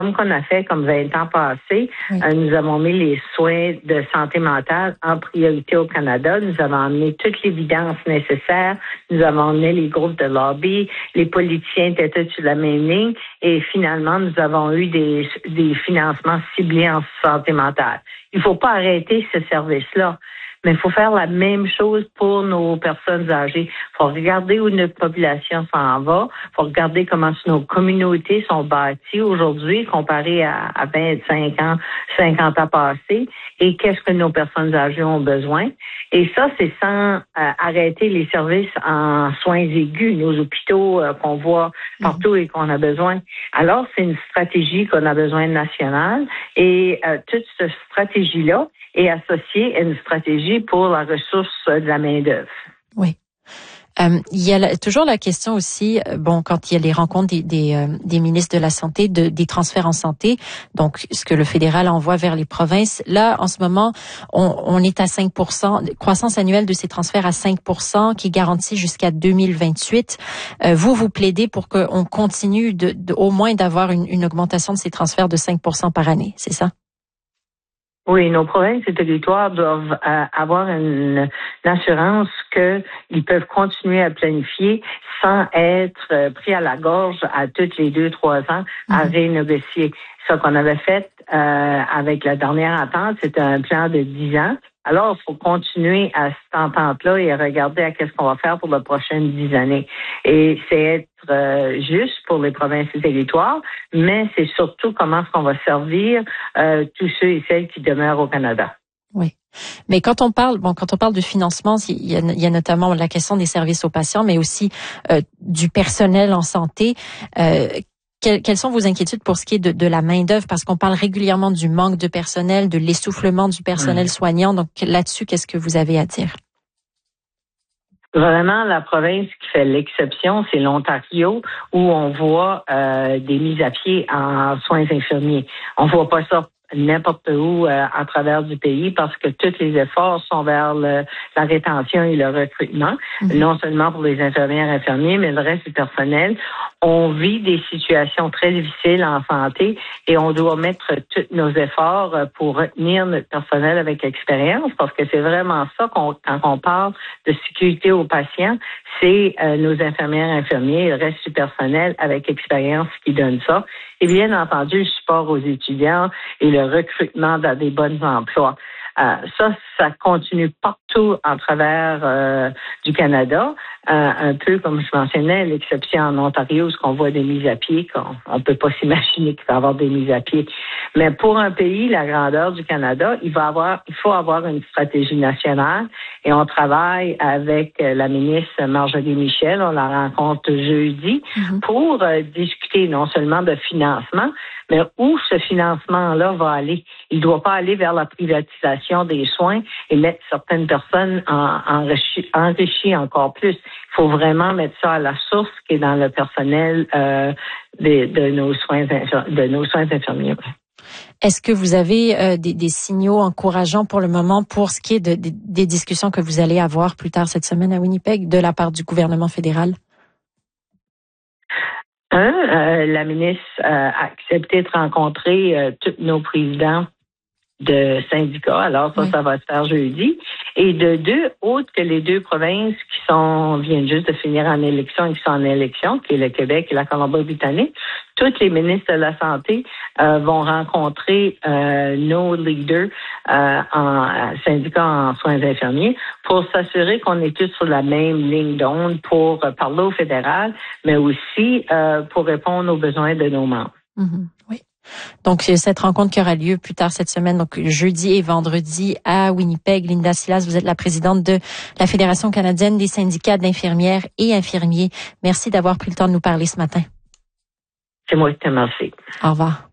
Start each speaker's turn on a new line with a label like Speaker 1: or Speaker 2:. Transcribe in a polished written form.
Speaker 1: qu'on a fait comme 20 ans passés, nous avons mis les soins de santé mentale en priorité au Canada. Nous avons amené toute l'évidence nécessaire. Nous avons amené les groupes de lobby. Les politiciens étaient tous sur la même ligne. Et finalement, nous avons eu des financements ciblés en santé mentale. Il ne faut pas arrêter ce service-là. Mais il faut faire la même chose pour nos personnes âgées. Il faut regarder où notre population s'en va. Il faut regarder comment nos communautés sont bâties aujourd'hui comparé à 25 ans, 50 ans passés. Et qu'est-ce que nos personnes âgées ont besoin. Et ça, c'est sans arrêter les services en soins aigus, nos hôpitaux qu'on voit partout et qu'on a besoin. Alors, c'est une stratégie qu'on a besoin nationale. Et toute cette stratégie-là est associée à une stratégie pour la ressource de la main-d'œuvre.
Speaker 2: Oui. Il y a toujours la question aussi, quand il y a les rencontres des ministres de la Santé, des transferts en santé, donc ce que le fédéral envoie vers les provinces. Là, en ce moment, on est à 5%, croissance annuelle de ces transferts à 5%, qui est garantie jusqu'à 2028. Vous plaidez pour qu'on continue au moins d'avoir une augmentation de ces transferts de 5% par année, c'est ça?
Speaker 1: Oui, nos provinces et territoires doivent avoir une assurance qu'ils peuvent continuer à planifier sans être pris à la gorge à toutes les 2-3 ans à renégocier. Ce qu'on avait fait avec la dernière entente, c'était un plan de 10 ans. Alors, il faut continuer à cette entente-là et regarder à qu'est-ce qu'on va faire pour les prochaines 10 années. Et c'est être juste pour les provinces et territoires, mais c'est surtout comment est-ce qu'on va servir tous ceux et celles qui demeurent au Canada.
Speaker 2: Oui. Mais quand on parle de financement, il y a notamment la question des services aux patients, mais aussi du personnel en santé. Quelles sont vos inquiétudes pour ce qui est de la main-d'œuvre? Parce qu'on parle régulièrement du manque de personnel, de l'essoufflement du personnel soignant. Donc là-dessus, qu'est-ce que vous avez à dire?
Speaker 1: Vraiment, la province qui fait l'exception, c'est l'Ontario, où on voit des mises à pied en soins infirmiers. On voit pas ça n'importe où à travers du pays parce que tous les efforts sont vers la rétention et le recrutement, non seulement pour les infirmières et infirmiers, mais le reste du personnel. On vit des situations très difficiles en santé et on doit mettre tous nos efforts pour retenir notre personnel avec expérience parce que c'est vraiment ça quand on parle de sécurité aux patients, c'est nos infirmières et infirmiers et le reste du personnel avec expérience qui donne ça. Et bien entendu, le support aux étudiants et le recrutement dans des bons emplois. Ça continue partout à travers du Canada. Un peu comme je mentionnais, l'exception en Ontario, où on voit des mises à pied, on peut pas s'imaginer qu'il va y avoir des mises à pied. Mais pour un pays, la grandeur du Canada, il faut avoir une stratégie nationale et on travaille avec la ministre Marjorie Michel, on la rencontre jeudi pour discuter non seulement de financement, mais où ce financement-là va aller. Il ne doit pas aller vers la privatisation des soins et mettre certaines personnes enrichies encore plus. Il faut vraiment mettre ça à la source qui est dans le personnel de nos soins infirmiers.
Speaker 2: Est-ce que vous avez des signaux encourageants pour le moment pour ce qui est des discussions que vous allez avoir plus tard cette semaine à Winnipeg de la part du gouvernement fédéral?
Speaker 1: La ministre a accepté de rencontrer tous nos présidents de syndicats. Alors ça va se faire jeudi. Et de deux, autres que les deux provinces qui viennent juste de finir en élection et qui sont en élection, qui est le Québec et la Colombie-Britannique, tous les ministres de la Santé vont rencontrer nos leaders en syndicats en soins infirmiers pour s'assurer qu'on est tous sur la même ligne d'onde pour parler au fédéral, mais aussi pour répondre aux besoins de nos membres.
Speaker 2: Oui. Donc, cette rencontre qui aura lieu plus tard cette semaine, donc jeudi et vendredi à Winnipeg. Linda Silas, vous êtes la présidente de la Fédération canadienne des syndicats d'infirmières et infirmiers. Merci d'avoir pris le temps de nous parler ce matin.
Speaker 1: C'est moi qui te remercie.
Speaker 2: Au revoir.